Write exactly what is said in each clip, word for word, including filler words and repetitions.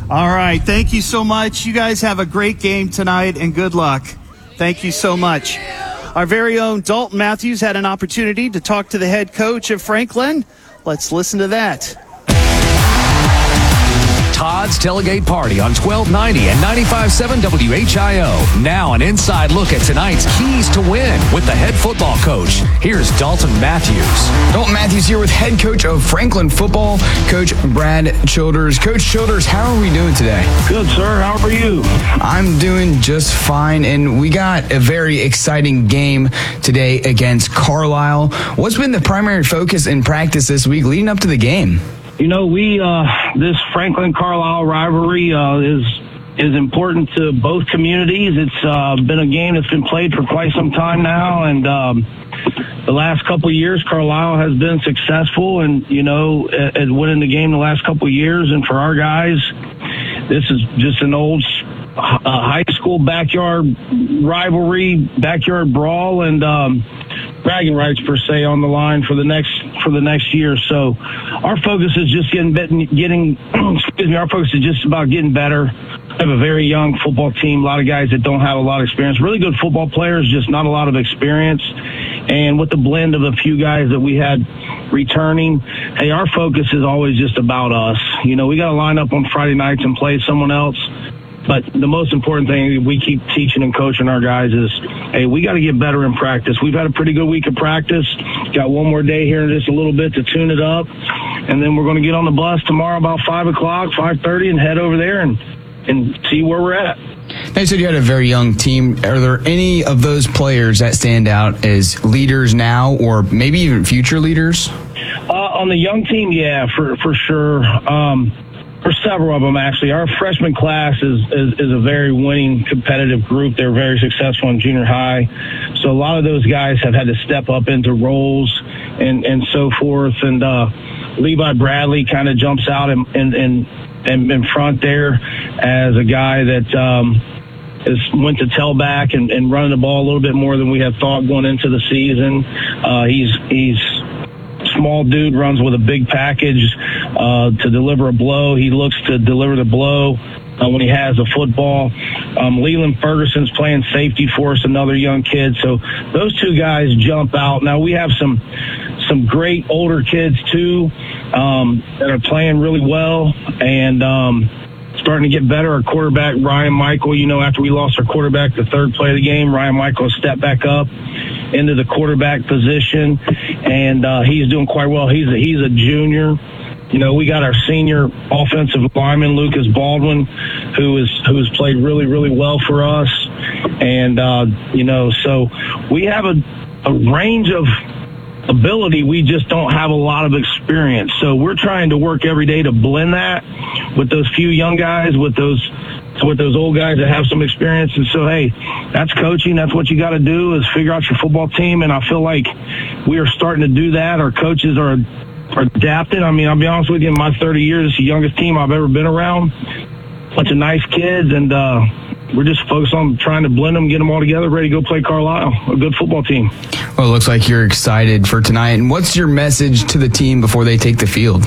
All right. Thank you so much. You guys have a great game tonight, and good luck. Thank you so much. Our very own Dalton Matthews had an opportunity to talk to the head coach of Franklin. Let's listen to that. Todd's Tailgate Party on twelve ninety and ninety-five point seven W H I O. Now an inside look at tonight's keys to win with the head football coach. Here's Dalton Matthews. Dalton Matthews here with head coach of Franklin football, Coach Brad Childers. Coach Childers, how are we doing today? Good, sir. How are you? I'm doing just fine, and we got a very exciting game today against Carlisle. What's been the primary focus in practice this week leading up to the game? You know, we uh, this Franklin-Carlisle rivalry uh, is is important to both communities. It's uh, been a game that's been played for quite some time now, and um, the last couple of years, Carlisle has been successful, and you know, at, at winning the game the last couple of years. And for our guys, this is just an old uh, high school backyard rivalry, backyard brawl, and um, bragging rights per se on the line for the next for the next year. So our focus is just getting getting excuse me. Our focus is just about getting better. We have a very young football team. A lot of guys that don't have a lot of experience. Really good football players, just not a lot of experience. And with the blend of a few guys that we had returning, hey, our focus is always just about us. You know, we got to line up on Friday nights and play someone else. But the most important thing we keep teaching and coaching our guys is, hey, we got to get better in practice. We've had a pretty good week of practice. Got one more day here in just a little bit to tune it up. And then we're going to get on the bus tomorrow about five o'clock, five thirty, and head over there and, and see where we're at. Now, you said you had a very young team. Are there any of those players that stand out as leaders now or maybe even future leaders? Uh, on the young team, yeah, for, for sure. Um, For several of them, actually. Our freshman class is, is, is a very winning, competitive group. They're very successful in junior high. So a lot of those guys have had to step up into roles and, and so forth. And uh, Levi Bradley kind of jumps out in, in, in, in front there as a guy that um, has went to tailback and, and running the ball a little bit more than we had thought going into the season. Uh, he's he's small dude, runs with a big package uh, to deliver a blow. He looks to deliver the blow uh, when he has the football. Um, Leland Ferguson's playing safety for us, another young kid. So those two guys jump out. Now we have some some great older kids too um, that are playing really well and um, starting to get better. Our quarterback, Ryan Michael, you know, after we lost our quarterback the third play of the game, Ryan Michael stepped back up into the quarterback position, and uh, he's doing quite well. He's a, he's a junior. You know, we got our senior offensive lineman, Lucas Baldwin, who is who's played really, really well for us. And, uh, you know, so we have a, a range of ability. We just don't have a lot of experience. So we're trying to work every day to blend that with those few young guys, with those with those old guys that have some experience. And so, hey, that's coaching. That's what you got to do is figure out your football team. And I feel like we are starting to do that. Our coaches are, are adapting. I mean, I'll be honest with you, in my thirty years, it's the youngest team I've ever been around. Bunch of nice kids. And uh, we're just focused on trying to blend them, get them all together, ready to go play Carlisle, a good football team. Well, it looks like you're excited for tonight. And what's your message to the team before they take the field?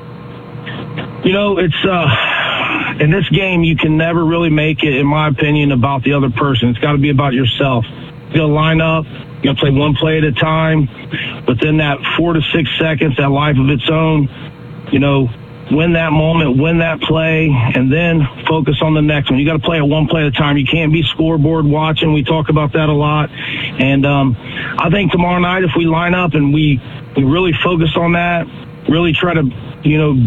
You know, it's uh, in this game, you can never really make it, in my opinion, about the other person. It's got to be about yourself. You got to line up. You got to play one play at a time. Within that four to six seconds, that life of its own, you know, win that moment, win that play, and then focus on the next one. You got to play it one play at a time. You can't be scoreboard watching. We talk about that a lot. And um, I think tomorrow night, if we line up and we, we really focus on that, really try to, you know,